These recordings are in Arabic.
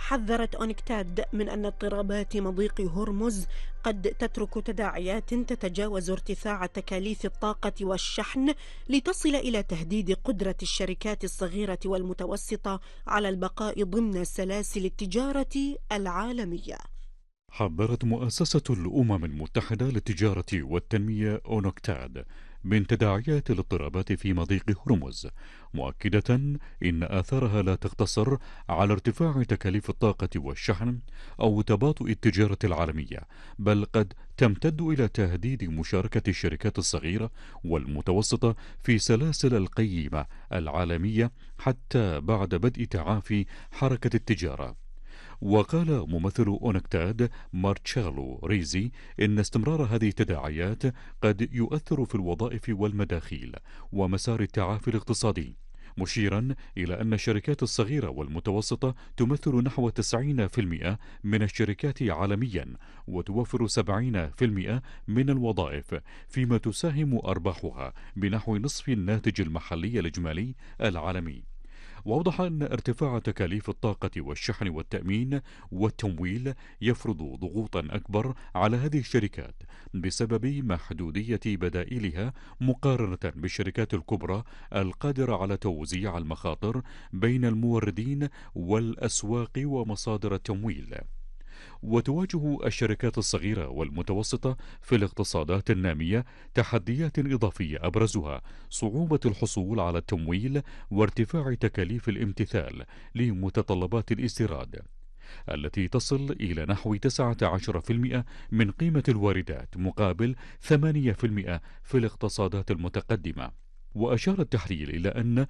حذرت أونكتاد من أن اضطرابات مضيق هرمز قد تترك تداعيات تتجاوز ارتفاع تكاليف الطاقة والشحن، لتصل إلى تهديد قدرة الشركات الصغيرة والمتوسطة على البقاء ضمن سلاسل التجارة العالمية. حذرت مؤسسة الأمم المتحدة للتجارة والتنمية أونكتاد من تداعيات الاضطرابات في مضيق هرمز، مؤكدة إن آثارها لا تقتصر على ارتفاع تكاليف الطاقة والشحن أو تباطؤ التجارة العالمية، بل قد تمتد إلى تهديد مشاركة الشركات الصغيرة والمتوسطة في سلاسل القيمة العالمية حتى بعد بدء تعافي حركة التجارة. وقال ممثل أونكتاد مارتشالو ريزي إن استمرار هذه التداعيات قد يؤثر في الوظائف والمداخيل ومسار التعافي الاقتصادي، مشيرا إلى أن الشركات الصغيرة والمتوسطة تمثل نحو 90% من الشركات عالميا، وتوفر 70% من الوظائف، فيما تساهم أرباحها بنحو نصف الناتج المحلي الإجمالي العالمي. وأوضح أن ارتفاع تكاليف الطاقة والشحن والتأمين والتمويل يفرض ضغوطا أكبر على هذه الشركات بسبب محدودية بدائلها مقارنة بالشركات الكبرى القادرة على توزيع المخاطر بين الموردين والأسواق ومصادر التمويل. وتواجه الشركات الصغيرة والمتوسطة في الاقتصادات النامية تحديات إضافية أبرزها صعوبة الحصول على التمويل وارتفاع تكاليف الامتثال لمتطلبات الاستيراد، التي تصل إلى نحو 19% من قيمة الواردات مقابل 8% في الاقتصادات المتقدمة. وأشار التحليل إلى أن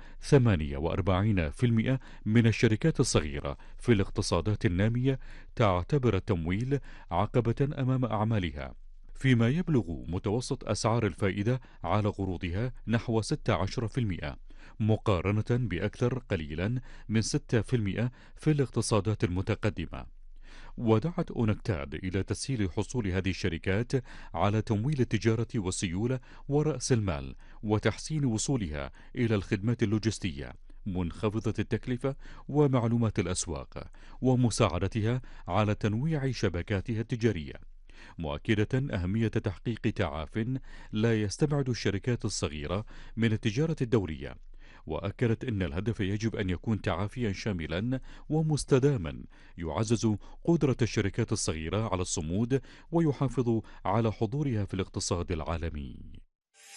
48% من الشركات الصغيرة في الاقتصادات النامية تعتبر التمويل عقبة أمام أعمالها، فيما يبلغ متوسط أسعار الفائدة على قروضها نحو 16%، مقارنة بأكثر قليلا من 6% في الاقتصادات المتقدمة. ودعت أونكتاد إلى تسهيل حصول هذه الشركات على تمويل التجارة والسيولة ورأس المال، وتحسين وصولها إلى الخدمات اللوجستية منخفضة التكلفة ومعلومات الأسواق، ومساعدتها على تنويع شبكاتها التجارية، مؤكدة أهمية تحقيق تعاف لا يستبعد الشركات الصغيرة من التجارة الدورية. وأكدت أن الهدف يجب أن يكون تعافيا شاملا ومستداما يعزز قدرة الشركات الصغيرة على الصمود ويحافظ على حضورها في الاقتصاد العالمي.